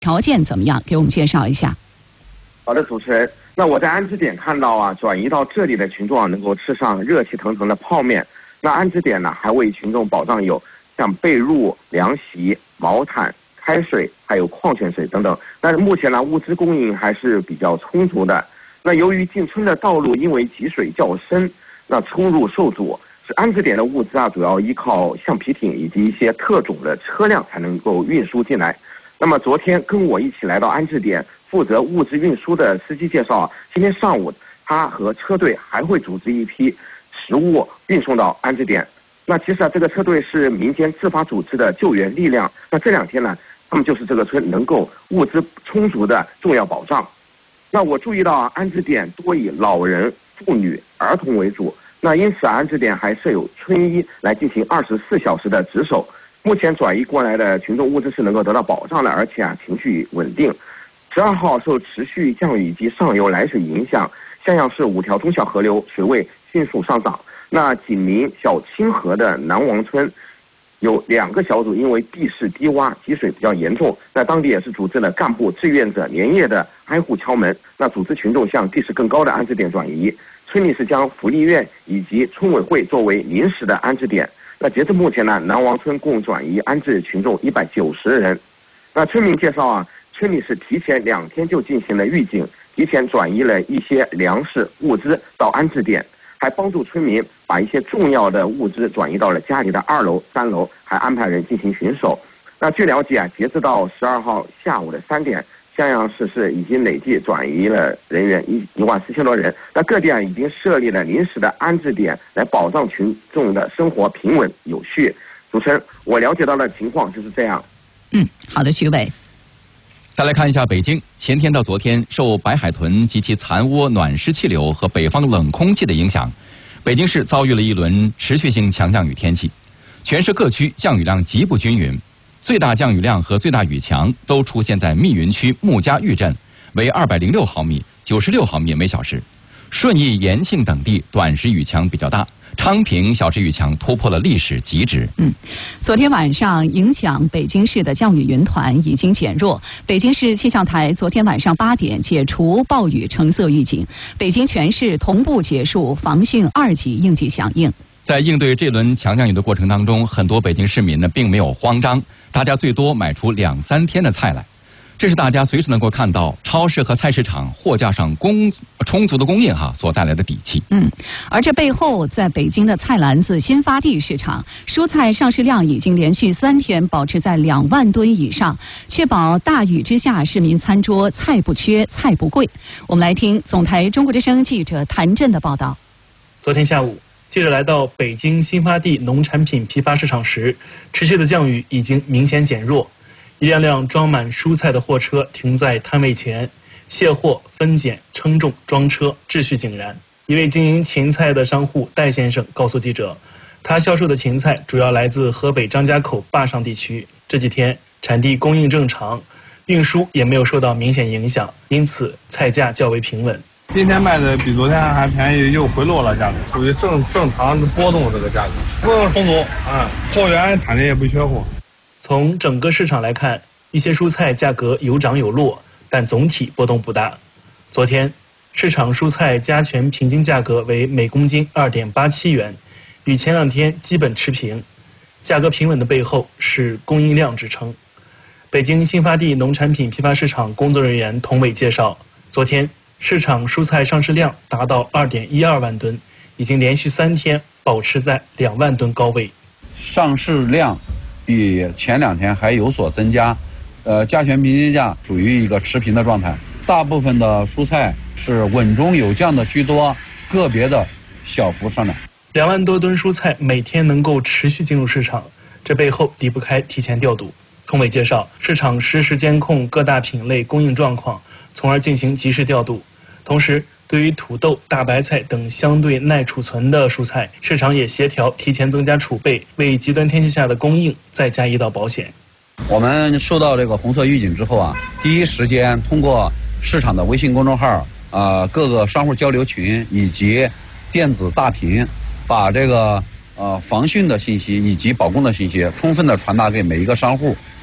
条件怎么样？给我们介绍一下。 好的，主持人。那我在安置点看到啊，转移到这里的群众啊，能够吃上热气腾腾的泡面。那安置点呢，还为群众保障有像被褥、凉席、毛毯、开水，还有矿泉水等等。但是目前呢，物资供应还是比较充足的。那由于进村的道路因为积水较深，那出入受阻，是安置点的物资啊，主要依靠橡皮艇以及一些特种的车辆才能够运输进来。那么昨天跟我一起来到安置点负责物资运输的司机介绍啊，今天上午他和车队还会组织一批食物运送到安置点。那其实啊，这个车队是民间自发组织的救援力量。那这2天呢，他们就是这个村能够物资充足的重要保障。那我注意到啊，安置点多以老人、妇女、儿童为主。那因此安置点还设有村医来进行24小时的值守。目前转移过来的群众物资是能够得到保障的，而且啊情绪稳定。12号受持续降雨以及上游来水影响，襄阳市5条中小河流水位迅速上涨。那紧邻小清河的南王村有2个小组因为地势低洼积水比较严重，那当地也是组织了干部志愿者连夜的挨户敲门，那组织群众向地势更高的安置点转移。村里是将福利院以及村委会作为临时的安置点。那截至目前呢，南王村共转移安置群众190人。那村民介绍啊，村里是提前2天就进行了预警，提前转移了一些粮食物资到安置点，还帮助村民把一些重要的物资转移到了家里的2楼、3楼，还安排人进行巡守。那据了解啊，截至到12号下午的3点，襄阳市是已经累计转移了人员14000多人。那各地啊已经设立了临时的安置点，来保障群众的生活平稳有序。主持人，我了解到的情况就是这样。 好的，徐伟。 再来看一下北京，前天到昨天，受白海豚及其残涡暖湿气流和北方冷空气的影响，北京市遭遇了一轮持续性强降雨天气，全市各区降雨量极不均匀，最大降雨量和最大雨强都出现在密云区穆家峪镇，为206毫米、96毫米每小时。顺义、延庆等地短时雨强比较大，昌平小时雨强突破了历史极值。 昨天晚上影响北京市的降雨云团已经减弱。北京市气象台昨天晚上8点解除暴雨橙色预警，北京全市同步结束防汛2级应急响应。 在应对这轮强降雨的过程当中，很多北京市民呢并没有慌张，大家最多买出2-3天的菜来。这是大家随时能够看到超市和菜市场货架上充足的供应所带来的底气。 而这背后，在北京的菜篮子新发地市场，蔬菜上市量已经连续3天保持在2万吨以上，确保大雨之下市民餐桌菜不缺、菜不贵。我们来听总台中国之声记者谭震的报道。 昨天下午，记者来到北京新发地农产品批发市场时，持续的降雨已经明显减弱。一辆辆装满蔬菜的货车停在摊位前，卸货、分拣、称重、装车，秩序井然。一位经营芹菜的商户戴先生告诉记者，他销售的芹菜主要来自河北张家口坝上地区，这几天产地供应正常，运输也没有受到明显影响，因此菜价较为平稳。 今天卖的比昨天还便宜，又回落了价格，属于正常的波动，这个价格供应充足货源产地也不缺货。 从整个市场来看，一些蔬菜价格有涨有落，但总体波动不大。昨天，市场蔬菜加权平均价格为每公斤2.87元，与前2天基本持平。价格平稳的背后是供应量支撑。北京新发地农产品批发市场工作人员童伟介绍，昨天市场蔬菜上市量达到2.12万吨，已经连续3天保持在2万吨高位。 上市量比前2天还有所增加，加权平均价属于一个持平的状态。大部分的蔬菜是稳中有降的居多，个别的小幅上涨。 2万多吨蔬菜每天能够持续进入市场，这背后离不开提前调度。童伟介绍，市场实时监控各大品类供应状况，从而进行及时调度。同时，对于土豆、大白菜等相对耐储存的蔬菜，市场也协调提前增加储备，为极端天气下的供应再加一道保险。 我们收到这个红色预警之后第一时间通过市场的微信公众号、各个商户交流群以及电子大屏，把这个防汛的信息以及保供的信息充分的传达给每一个商户，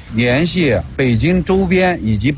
联系北京周边以及